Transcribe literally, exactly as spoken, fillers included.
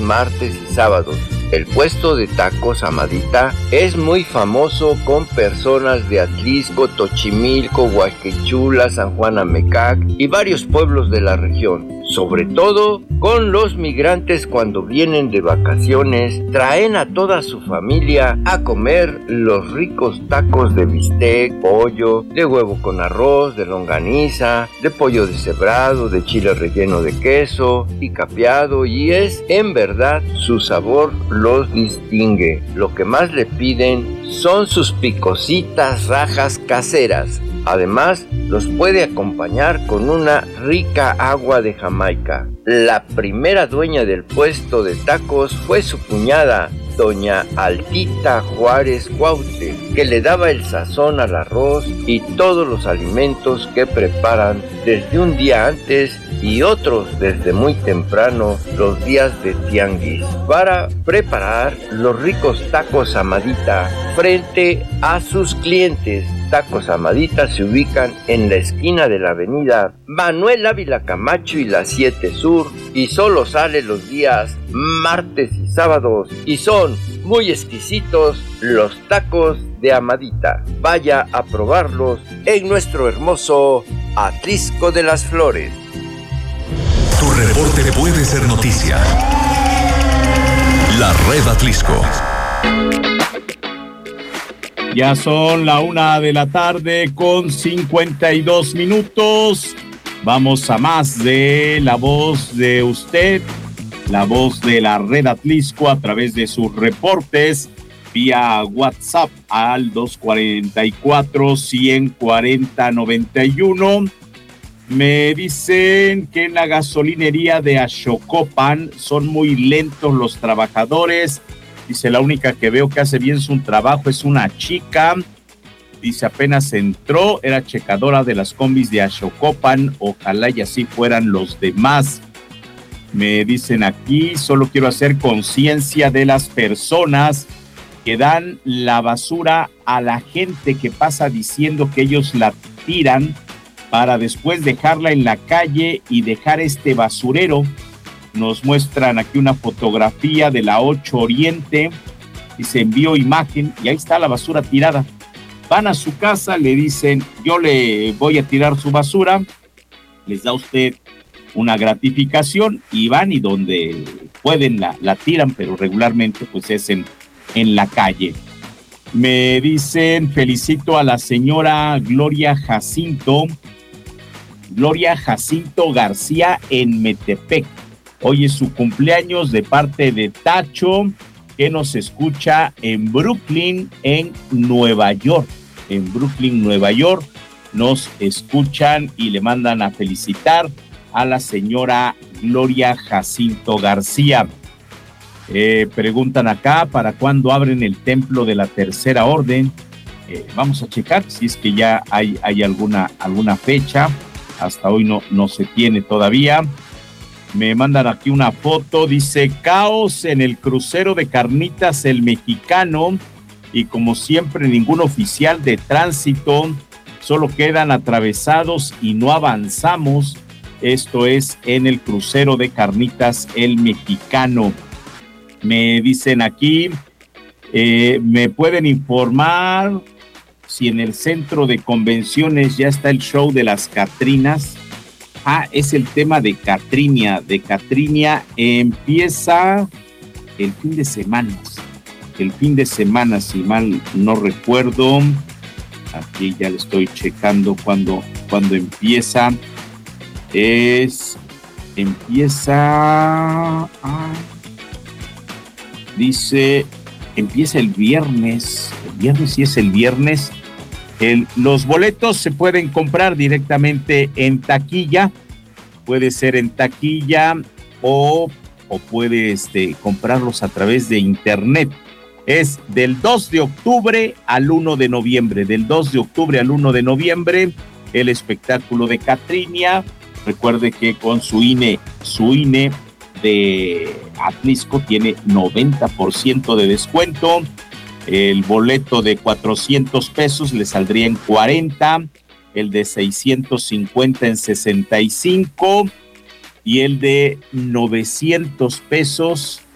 martes y sábados. El puesto de tacos Amadita es muy famoso con personas de Atlisco, Tochimilco, Huaquechula, San Juan Amecac y varios pueblos de la región. Sobre todo con los migrantes cuando vienen de vacaciones, traen a toda su familia a comer los ricos tacos de bistec, pollo, de huevo con arroz, de longaniza, de pollo deshebrado, de chile relleno de queso y capeado, y es en verdad su sabor los distingue. Lo que más le piden son sus picositas rajas caseras. Además, los puede acompañar con una rica agua de Jamaica. La primera dueña del puesto de tacos fue su cuñada, doña Altita Juárez Cuaute, que le daba el sazón al arroz y todos los alimentos que preparan desde un día antes y otros desde muy temprano los días de tianguis, para preparar los ricos tacos Amadita frente a sus clientes. Tacos Amadita se ubican en la esquina de la avenida Manuel Ávila Camacho y la siete Sur, y solo sale los días martes y sábados, y son muy exquisitos los tacos de Amadita. Vaya a probarlos en nuestro hermoso Atlisco de las Flores. Tu reporte puede ser noticia. La Red Atlisco. Ya son la una de la tarde con cincuenta y dos minutos. Vamos a más de La Voz de Usted, La Voz de la Red Atlisco, a través de sus reportes vía WhatsApp al dos cuarenta y cuatro, ciento cuarenta, noventa y uno. Me dicen que en la gasolinería de Axocopan son muy lentos los trabajadores. Dice, la única que veo que hace bien su trabajo es una chica. Dice, apenas entró, era checadora de las combis de Axocopan. Ojalá y así fueran los demás. Me dicen aquí, solo quiero hacer conciencia de las personas que dan la basura a la gente que pasa diciendo que ellos la tiran para después dejarla en la calle y dejar este basurero. Nos muestran aquí una fotografía de la ocho Oriente y se envió imagen y ahí está la basura tirada. Van a su casa, le dicen, yo le voy a tirar su basura, les da usted una gratificación y van, y donde pueden la, la tiran, pero regularmente pues es en, en la calle. Me dicen, felicito a la señora Gloria Jacinto, Gloria Jacinto García en Metepec. Hoy es su cumpleaños, de parte de Tacho, que nos escucha en Brooklyn, en Nueva York. En Brooklyn, Nueva York, nos escuchan y le mandan a felicitar a la señora Gloria Jacinto García. Eh, preguntan acá, ¿para cuándo abren el templo de la Tercera Orden? Eh, vamos a checar si es que ya hay, hay alguna, alguna fecha. Hasta hoy no, no se tiene todavía. Me mandan aquí una foto, dice, caos en el crucero de Carnitas El Mexicano, y como siempre ningún oficial de tránsito, solo quedan atravesados y no avanzamos. Esto es en el crucero de Carnitas El Mexicano. Me dicen aquí, eh, ¿me pueden informar si en el centro de convenciones ya está el show de las Catrinas? Ah, es el tema de Catrinia, de Catrinia. Empieza el fin de semana, el fin de semana, si mal no recuerdo. Aquí ya le estoy checando cuando, cuando empieza. Es, empieza, ah, dice, empieza el viernes, el viernes, sí es el viernes. El, los boletos se pueden comprar directamente en taquilla, puede ser en taquilla o, o puede este, comprarlos a través de internet. Es del dos de octubre al uno de noviembre, del dos de octubre al uno de noviembre, el espectáculo de Catrinia. Recuerde que con su I N E, su I N E de Atlisco tiene noventa por ciento de descuento. El boleto de cuatrocientos pesos le saldría en cuarenta, el de seiscientos cincuenta en sesenta y cinco y el de novecientos pesos